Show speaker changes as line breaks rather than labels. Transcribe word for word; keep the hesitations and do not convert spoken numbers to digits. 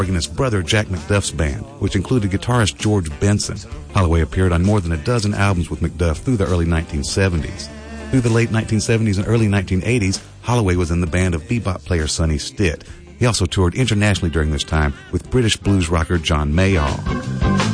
his brother Jack McDuff's band, which included guitarist George Benson. Holloway appeared on more than a dozen albums with McDuff through the early nineteen seventies. Through the late nineteen seventies and early nineteen eighties, Holloway was in the band of bebop player Sonny Stitt. He also toured internationally during this time with British blues rocker John Mayall.